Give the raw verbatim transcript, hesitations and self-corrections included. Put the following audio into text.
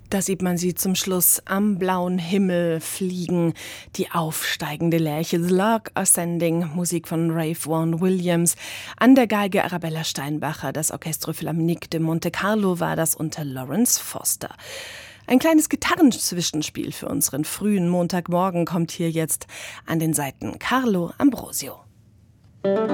Da sieht man sie zum Schluss am blauen Himmel fliegen. Die aufsteigende Lerche, The Lark Ascending, Musik von Ralph Vaughan Williams. An der Geige Arabella Steinbacher, das Orchestre Philharmonique de Monte Carlo war das unter Lawrence Foster. Ein kleines Gitarrenzwischenspiel für unseren frühen Montagmorgen kommt hier jetzt an den Saiten Carlo Ambrosio.